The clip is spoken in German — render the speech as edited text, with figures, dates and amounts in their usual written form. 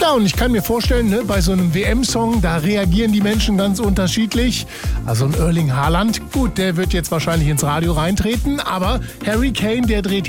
Ja, und ich kann mir vorstellen, ne, bei so einem WM-Song, da reagieren die Menschen ganz unterschiedlich. Also ein Erling Haaland, gut, der wird jetzt wahrscheinlich ins Radio reintreten, aber Harry Kane, der dreht